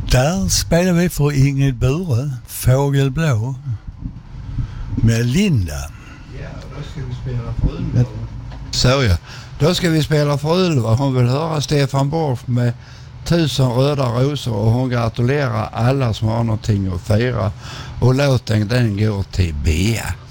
Där spelar vi för Ingrid Bure, Fågelblå, med Linda. Ja, då ska vi spela för Ylva. Så ja, då ska vi spela för Ylva. Hon vill höra Stefan Borch med 1000 röda rosor och hon gratulerar alla som har någonting att fira. Och låten den går till Bea.